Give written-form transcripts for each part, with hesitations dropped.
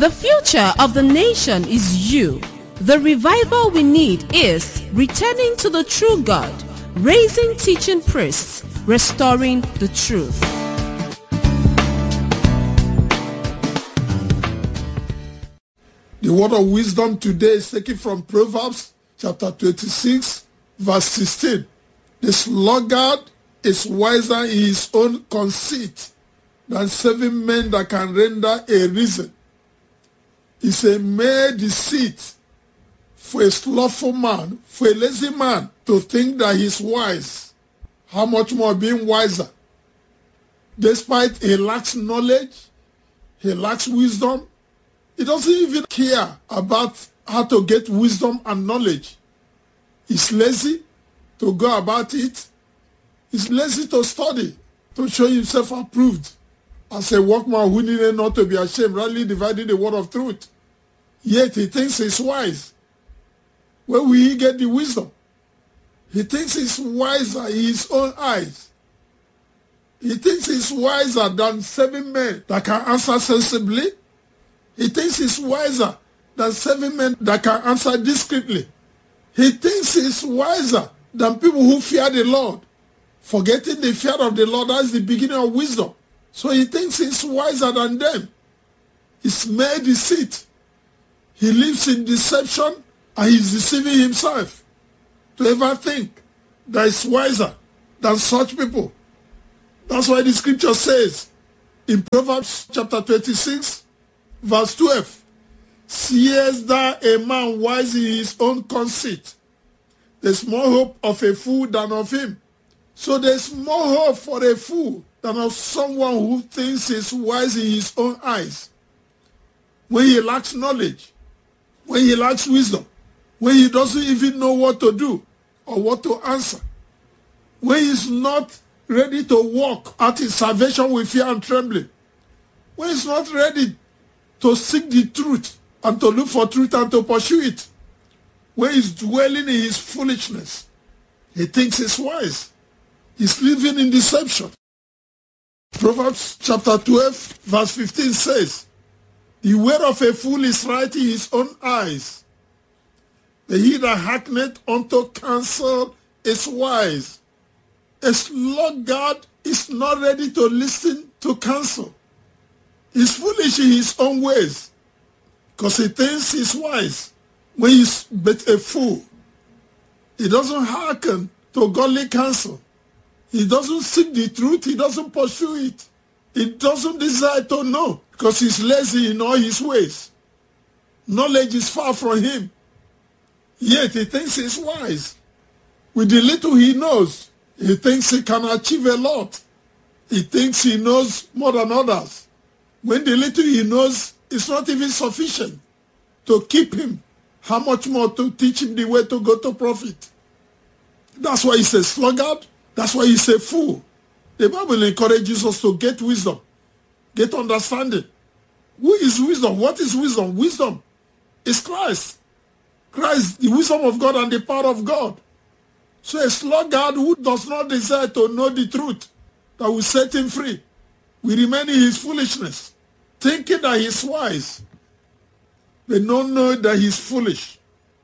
The future of the nation is you. The revival we need is returning to the true God, raising teaching priests, restoring the truth. The word of wisdom today is taken from Proverbs chapter 26, verse 16. The sluggard is wiser in his own conceit than 7 men that can render a reason. It's a mere deceit for a slothful man, for a lazy man to think that he's wise. How much more being wiser? Despite he lacks knowledge, he lacks wisdom, he doesn't even care about how to get wisdom and knowledge. He's lazy to go about it. He's lazy to study, to show himself approved as a workman who needed not to be ashamed, rightly dividing the word of truth. Yet he thinks he's wise. Where will he get the wisdom? He thinks he's wiser in his own eyes. He thinks he's wiser than 7 men that can answer sensibly. He thinks he's wiser than 7 men that can answer discreetly. He thinks he's wiser than people who fear the Lord. Forgetting the fear of the Lord, that's the beginning of wisdom. So he thinks he's wiser than them. It's mere deceit. He lives in deception and he's deceiving himself to ever think that he's wiser than such people. That's why the scripture says in Proverbs chapter 26, verse 12, seest thou a man wise in his own conceit? There's more hope of a fool than of him. So there's more hope for a fool than of someone who thinks he's wise in his own eyes. When he lacks knowledge, when he lacks wisdom, when he doesn't even know what to do or what to answer, when he's not ready to walk out his salvation with fear and trembling, when he's not ready to seek the truth and to look for truth and to pursue it, when he's dwelling in his foolishness, he thinks he's wise. He's living in deception. Proverbs chapter 12, verse 15 says, the way of a fool is right in his own eyes, but he that hearkeneth unto counsel is wise. A sluggard is not ready to listen to counsel. He's foolish in his own ways because he thinks he's wise when he's but a fool. He doesn't hearken to godly counsel. He doesn't seek the truth. He doesn't pursue it. He doesn't desire to know because he's lazy in all his ways. Knowledge is far from him. Yet he thinks he's wise. With the little he knows, he thinks he can achieve a lot. He thinks he knows more than others. When the little he knows is not even sufficient to keep him, how much more to teach him the way to go to profit? That's why he's a sluggard. That's why he's a fool. The Bible encourages us to get wisdom, get understanding. Who is wisdom? What is wisdom? Wisdom is Christ. Christ, the wisdom of God and the power of God. So a sluggard who does not desire to know the truth that will set him free will remain in his foolishness, thinking that he's wise, but don't know that he's foolish.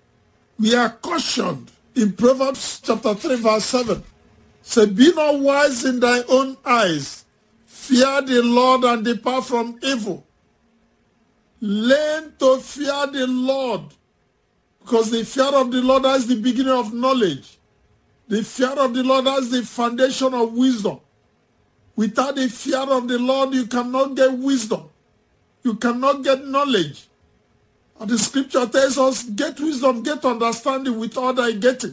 We are cautioned in Proverbs chapter 3, verse 7. Say, be not wise in thy own eyes. Fear the Lord and depart from evil. Learn to fear the Lord, because the fear of the Lord is the beginning of knowledge. The fear of the Lord is the foundation of wisdom. Without the fear of the Lord, you cannot get wisdom. You cannot get knowledge. And the scripture tells us, get wisdom, get understanding with all thy getting.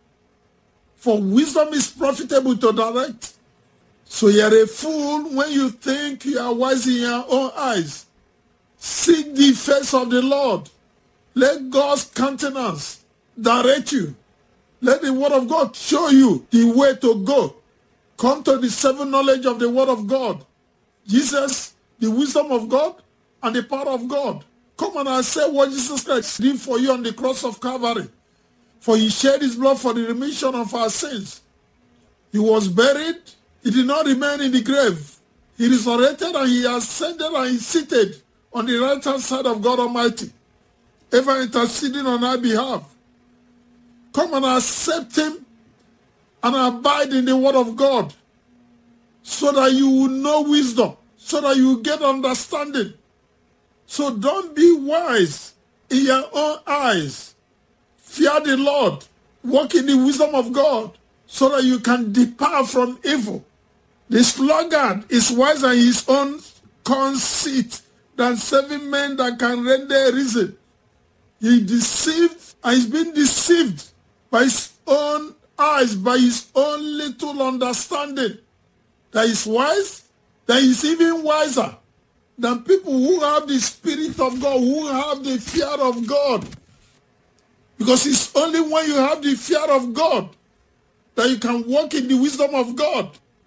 For wisdom is profitable to direct. So you're a fool when you think you are wise in your own eyes. Seek the face of the Lord. Let God's countenance direct you. Let the word of God show you the way to go. Come to the 7 knowledge of the word of God. Jesus, the wisdom of God and the power of God. Come and accept what Jesus Christ did for you on the cross of Calvary. For he shed his blood for the remission of our sins. He was buried. He did not remain in the grave. He resurrected and he ascended and he seated on the right-hand side of God Almighty, ever interceding on our behalf. Come and accept him and abide in the word of God so that you will know wisdom, so that you will get understanding. So don't be wise in your own eyes. Fear the Lord. Walk in the wisdom of God so that you can depart from evil. The sluggard is wiser in his own conceit than 7 men that can render reason. He deceived and he's been deceived by his own eyes, by his own little understanding. That is wise, that is even wiser than people who have the Spirit of God, who have the fear of God. Because it's only when you have the fear of God that you can walk in the wisdom of God.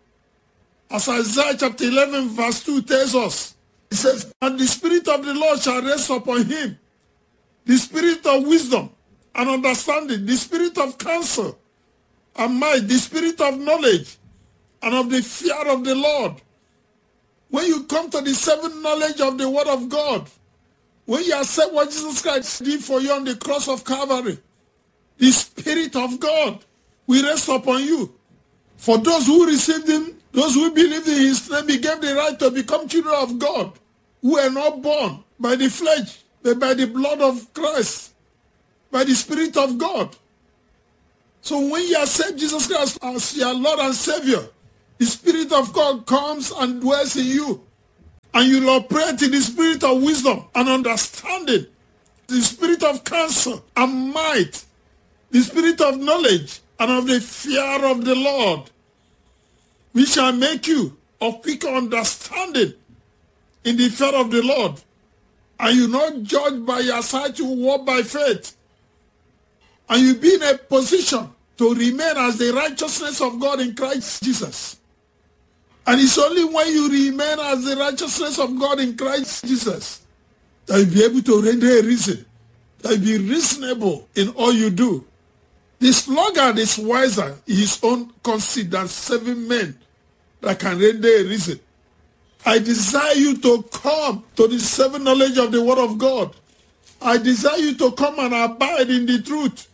As Isaiah chapter 11 verse 2 tells us, it says, and the Spirit of the Lord shall rest upon him, the Spirit of wisdom and understanding, the Spirit of counsel and might, the Spirit of knowledge and of the fear of the Lord. When you come to the 7 knowledge of the word of God, when you accept what Jesus Christ did for you on the cross of Calvary, the Spirit of God will rest upon you. For those who received him, those who believed in his name, he gave the right to become children of God, who are not born by the flesh, but by the blood of Christ, by the Spirit of God. So when you accept Jesus Christ as your Lord and Savior, the Spirit of God comes and dwells in you. And you will operate in the spirit of wisdom and understanding, the spirit of counsel and might, the spirit of knowledge and of the fear of the Lord, which shall make you of quick understanding in the fear of the Lord. And you not judge by your sight, you walk by faith. And you be in a position to remain as the righteousness of God in Christ Jesus. And it's only when you remain as the righteousness of God in Christ Jesus that you'll be able to render a reason, that you'll be reasonable in all you do. The sluggard is wiser in his own conceit than 7 men that can render a reason. I desire you to come to the 7 knowledge of the word of God. I desire you to come and abide in the truth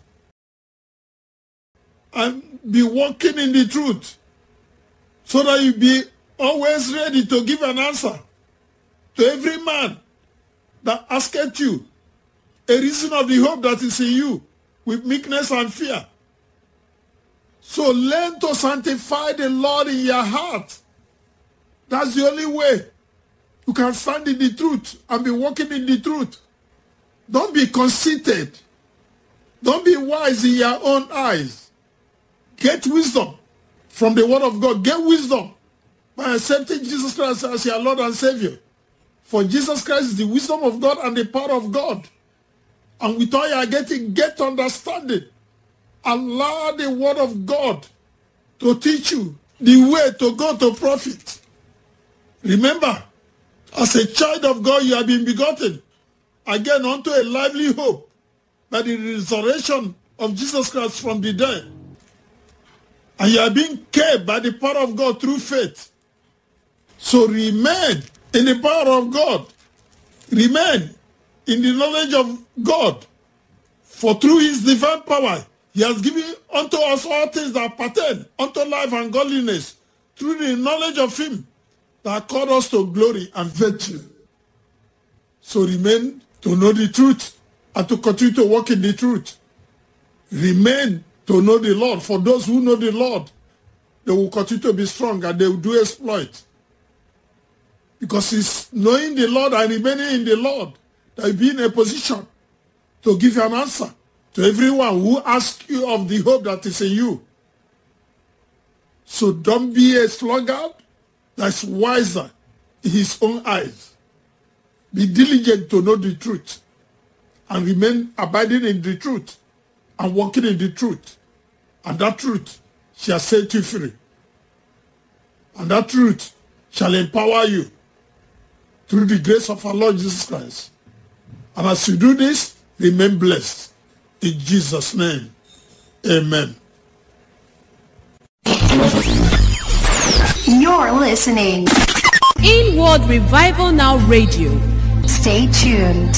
and be walking in the truth, so that you be always ready to give an answer to every man that asketh you a reason of the hope that is in you with meekness and fear. So learn to sanctify the Lord in your heart. That's the only way you can stand in the truth and be walking in the truth. Don't be conceited. Don't be wise in your own eyes. Get wisdom from the word of God. Get wisdom by accepting Jesus Christ as your Lord and Savior. For Jesus Christ is the wisdom of God and the power of God. And with all you are getting, get understanding. Allow the word of God to teach you the way to go to profit. Remember, as a child of God, you have been begotten again unto a lively hope by the resurrection of Jesus Christ from the dead. And you are being kept by the power of God through faith. So remain in the power of God. Remain in the knowledge of God. For through his divine power, he has given unto us all things that pertain unto life and godliness, through the knowledge of him that called us to glory and virtue. So remain to know the truth and to continue to walk in the truth. Remain to know the Lord. For those who know the Lord, they will continue to be strong and they will do exploit. Because it's knowing the Lord and remaining in the Lord that will be in a position to give an answer to everyone who asks you of the hope that is in you. So don't be a sluggard that's wiser in his own eyes. Be diligent to know the truth and remain abiding in the truth and walking in the truth. And that truth shall set you free. And that truth shall empower you through the grace of our Lord Jesus Christ. And as you do this, remain blessed. In Jesus' name, amen. You're listening. Inward Revival Now Radio. Stay tuned.